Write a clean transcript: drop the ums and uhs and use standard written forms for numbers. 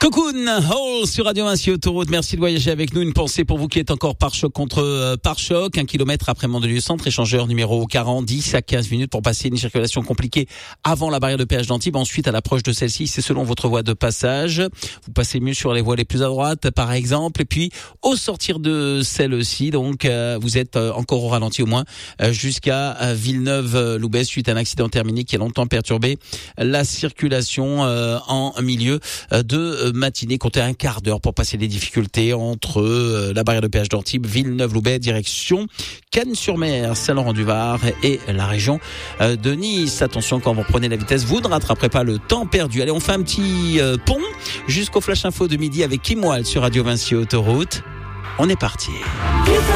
Cocoon Hall sur Radio Vinci Autoroute. Merci de voyager avec nous. Une pensée pour vous qui êtes encore pare-choc contre pare-choc. 1 kilomètre après Mandelieu Centre, échangeur numéro 40, 10 à 15 minutes pour passer une circulation compliquée avant la barrière de péage d'Antibes. Ensuite, à l'approche de celle-ci, c'est selon votre voie de passage. Vous passez mieux sur les voies les plus à droite, par exemple. Et puis, au sortir de celle-ci, donc, vous êtes encore au ralenti au moins jusqu'à Villeneuve-Loubet suite à un accident thermique qui a longtemps perturbé la circulation en milieu de matinée. Comptez un quart d'heure pour passer les difficultés entre la barrière de péage d'Antibes, Villeneuve-Loubet, direction Cannes-sur-Mer, Saint-Laurent-du-Var et la région de Nice. Attention, quand vous prenez la vitesse, vous ne rattraperez pas le temps perdu. Allez, on fait un petit pont jusqu'au Flash Info de midi avec Kim Wall sur Radio Vinci Autoroute. On est parti.